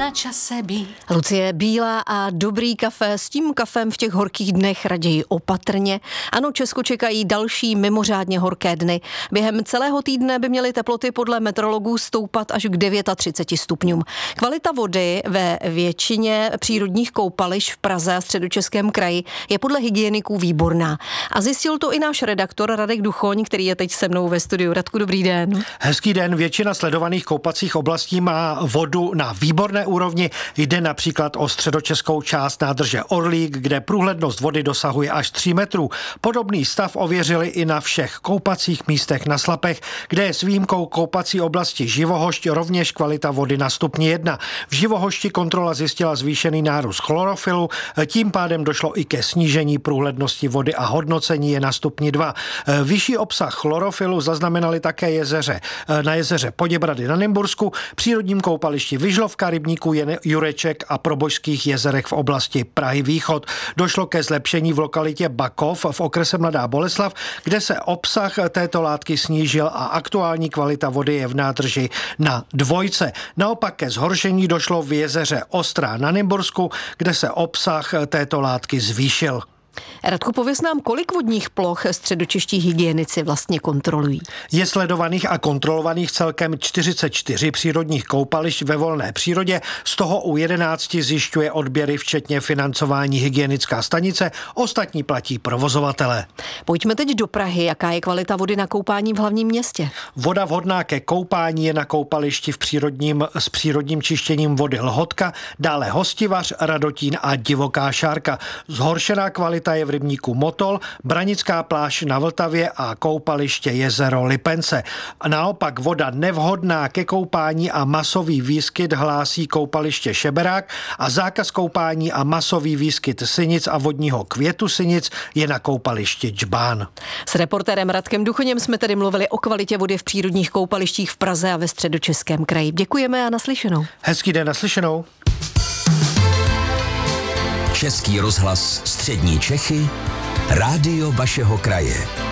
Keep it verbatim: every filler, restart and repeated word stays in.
na čase být. Lucie Bílá a dobrý kafe. S tím kafem v těch horkých dnech raději opatrně. Ano, Česko čekají další mimořádně horké dny. Během celého týdne by měly teploty podle meteorologů stoupat až k třiceti devíti stupňům. Kvalita vody ve většině přírodních koupališť v Praze a Středočeském kraji je podle hygieniků výborná. A zjistil to i náš redaktor Radek Duchoň, který je teď se mnou ve studiu. Radku, dobrý den. Hezký den. Většina sledovaných koupacích oblastí má vodu na výborné úrovni. Jde například o středočeskou část nádrže Orlík, kde průhlednost vody dosahuje až tří metrů. Podobný stav ověřili i na všech koupacích místech na Slapech, kde je s výjimkou koupací oblasti Živohošť rovněž kvalita vody na stupni jedna. V Živohošti kontrola zjistila zvýšený nárůst chlorofilu, tím pádem došlo i ke snížení průhlednosti vody a hodnocení je na stupni dva. Vyšší obsah chlorofilu zaznamenali také jezeře. Na jezeře Poděbrady na Nymbursku, přírodním koupališti Vyžlovka, rybníků Jureček a Probožských jezerech v oblasti Prahy východ. Došlo ke zlepšení v lokalitě Bakov v okrese Mladá Boleslav, kde se obsah této látky snížil a aktuální kvalita vody je v nádrži na dvojce. Naopak ke zhoršení došlo v jezeře Ostrá na Nymbursku, kde se obsah této látky zvýšil. Radku, pověz nám, kolik vodních ploch středočeští hygienici vlastně kontrolují? Je sledovaných a kontrolovaných celkem čtyřicet čtyři přírodních koupališť ve volné přírodě, z toho u jedenácti zjišťuje odběry včetně financování hygienická stanice, ostatní platí provozovatele. Pojďme teď do Prahy. Jaká je kvalita vody na koupání v hlavním městě? Voda vhodná ke koupání je na koupališti v přírodním, s přírodním čištěním vody Lhotka, dále Hostivař, Radotín a Divoká Šárka. Zhoršená kvalita je v rybníku Motol, Branická pláž na Vltavě a koupaliště jezero Lipence. A naopak voda nevhodná ke koupání a masový výskyt hlásí koupaliště Šeberák a zákaz koupání a masový výskyt synic a vodního květu synic je na koupališti Džbán. S reportérem Radkem Duchoněm jsme tedy mluvili o kvalitě vody v přírodních koupalištích v Praze a ve Středočeském kraji. Děkujeme a naslyšenou. Hezký den, naslyšenou. Český rozhlas Střední Čechy, rádio vašeho kraje.